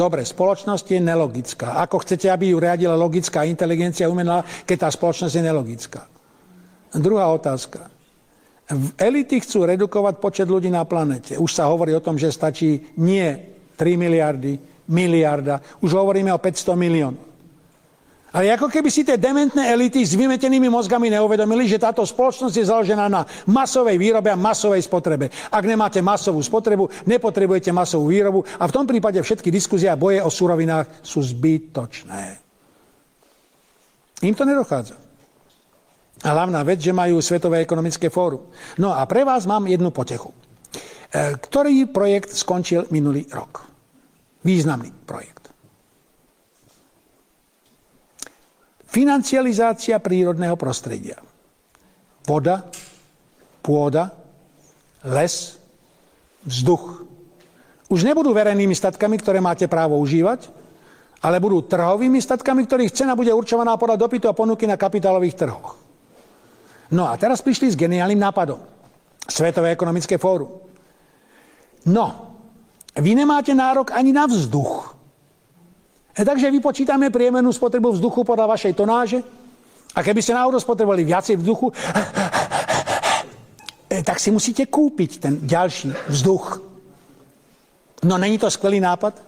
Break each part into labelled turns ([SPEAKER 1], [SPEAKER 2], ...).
[SPEAKER 1] Dobre, spoločnosť je nelogická. Ako chcete, aby ju riadila logická inteligencia umelá, keď tá spoločnosť je nelogická? Druhá otázka. Elity chcú redukovať počet ľudí na planete. Už sa hovorí o tom, že stačí nie 3 miliardy, miliarda. Už hovoríme o 500 miliónov. Ale ako keby si tie dementné elity s vymetenými mozgami neuvedomili, že táto spoločnosť je založená na masovej výrobe a masovej spotrebe. Ak nemáte masovú spotrebu, nepotrebujete masovú výrobu a v tom prípade všetky diskusie a boje o surovinách sú zbytočné. Im to nedochádza. A hlavná vec, že majú Svetové ekonomické fórum. No a pre vás mám jednu potechu. Ktorý projekt skončil minulý rok? Významný projekt. Financializácia prírodného prostredia. Voda, pôda, les, vzduch. Už nebudú verejnými statkami, ktoré máte právo užívať, ale budú trhovými statkami, ktorých cena bude určovaná podľa dopytu a ponuky na kapitálových trhoch. No a teraz prišli s geniálnym nápadom. Svetové ekonomické fórum. No, vy nemáte nárok ani na vzduch. Takže vypočítame priemernú spotrebu vzduchu podľa vašej tonáže a keby ste náhodou spotrebovali viacej vzduchu, tak si musíte kúpiť ten ďalší vzduch. No není to skvelý nápad?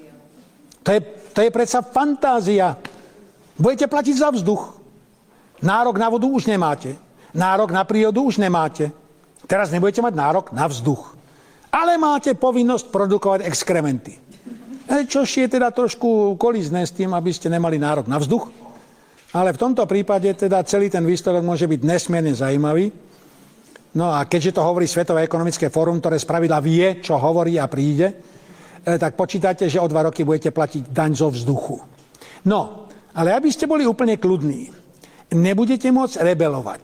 [SPEAKER 1] To je predsa fantázia. Budete platiť za vzduch. Nárok na vodu už nemáte. Nárok na prírodu už nemáte. Teraz nebudete mať nárok na vzduch. Ale máte povinnosť produkovať exkrementy. Čož je teda trošku kolízne s tým, aby ste nemali nárok na vzduch. Ale v tomto prípade teda celý ten výsledok môže byť nesmierne zaujímavý. No a keďže to hovorí Svetové ekonomické fórum, ktoré spravidla vie, čo hovorí a príde, tak počítate, že o 2 roky budete platiť daň zo vzduchu. No, ale aby ste boli úplne kľudní, nebudete môcť rebelovať.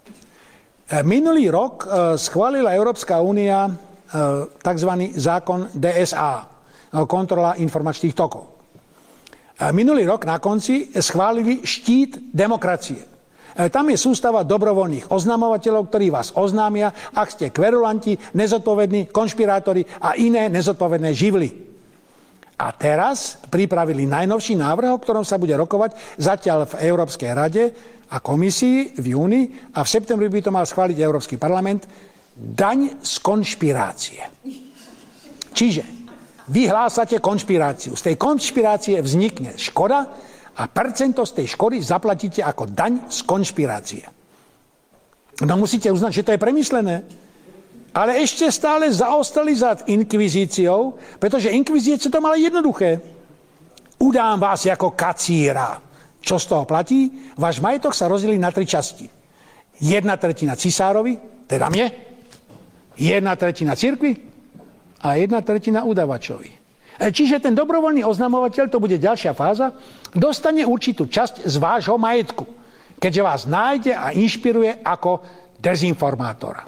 [SPEAKER 1] Minulý rok schválila Európska únia tzv. Zákon DSA, kontrola informačných tokov. Minulý rok na konci schválili štít demokracie. Tam je sústava dobrovoľných oznamovateľov, ktorí vás oznámia, ak ste kverulanti, nezodpovední, konšpirátori a iné nezodpovedné živly. A teraz pripravili najnovší návrh, o ktorom sa bude rokovať zatiaľ v Európskej rade a komisii v júni a v septembri by to mal schváliť Európsky parlament. Daň z konšpirácie. Čiže vy hlásate konšpiráciu. Z tej konšpirácie vznikne škoda a percento z tej škody zaplatíte ako daň z konšpirácie. No musíte uznať, že to je premyslené. Ale ešte stále zaostali za inkvizíciou, pretože inkvizície to mala jednoduché. Udám vás ako kacíra. Čo z toho platí? Váš majetok sa rozdelí na 3 časti. 1/3 cisárovi, teda mne, 1/3 cirkvi, a 1/3 udavačovi. Čiže ten dobrovoľný oznamovateľ, to bude ďalšia fáza, dostane určitú časť z vášho majetku, keďže vás nájde a inšpiruje ako dezinformátora.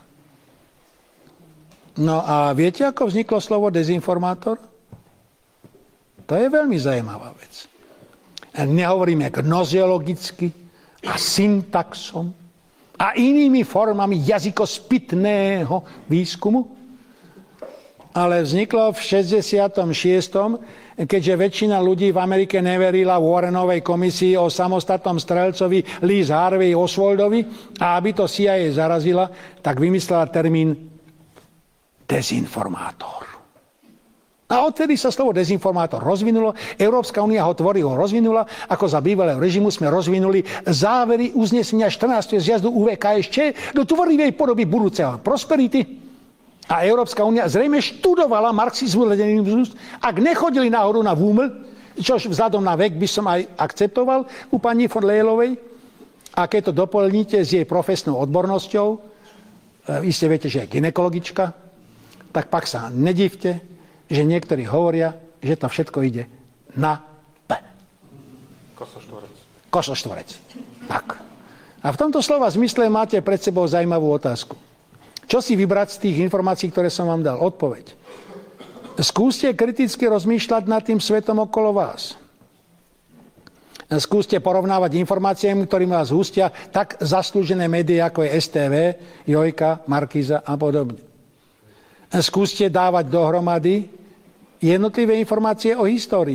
[SPEAKER 1] No a viete, ako vzniklo slovo dezinformátor? To je veľmi zaujímavá vec. Nehovoríme gnoziologicky a syntaxom a inými formami jazykospitného výskumu, ale vzniklo v 66., keďže väčšina ľudí v Amerike neverila Warrenovej komisii o samostatnom strelcovi Lee Harvey Oswaldovi a aby to CIA zarazila, tak vymyslela termín dezinformátor. A odtedy sa slovo dezinformátor rozvinulo, Európska únia ho tvorivo rozvinula, ako za bývalého režimu sme rozvinuli závery uznesenia 14. zjazdu UVKSČ do tvorivej podoby budúceho prosperity. A Európska únia zrejme študovala marxizmus, leninismus, ak nechodili náhodou na VUML, čož vzhľadom na vek by som aj akceptoval u pani von Leyelovej. A keď to doplníte s jej profesnou odbornosťou, iste viete, že je gynekologička, tak pak sa nedivte, že niektorí hovoria, že to všetko ide na P. Kosoštvorec. Tak. A v tomto slova zmysle máte pred sebou zaujímavú otázku. Čo si vybrať z tých informácií, ktoré som vám dal? Odpoveď. Skúste kriticky rozmýšľať nad tým svetom okolo vás. Skúste porovnávať informáciami, ktorými vás hustia tak zaslúžené médiá, ako je STV, Jojka, Markíza a podobne. Skúste dávať dohromady jednotlivé informácie o histórii.